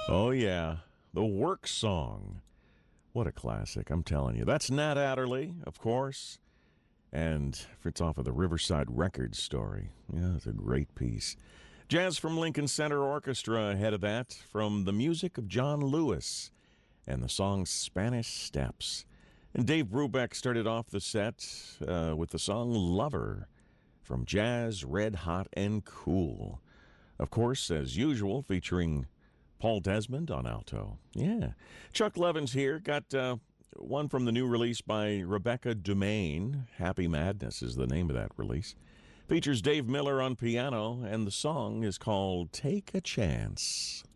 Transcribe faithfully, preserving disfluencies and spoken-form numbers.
Oh, yeah. The Work Song. What a classic, I'm telling you. That's Nat Adderley, of course. And it's off of the Riverside Records story. Yeah, it's a great piece. Jazz from Lincoln Center Orchestra ahead of that, from the music of John Lewis and the song Spanish Steps. And Dave Brubeck started off the set uh, with the song Lover from Jazz, Red Hot, and Cool. Of course, as usual, featuring Paul Desmond on alto. Yeah. Chuck Levin's here. Got uh, one from the new release by Rebecca Dumaine. Happy Madness is the name of that release. Features Dave Miller on piano, and the song is called Take a Chance.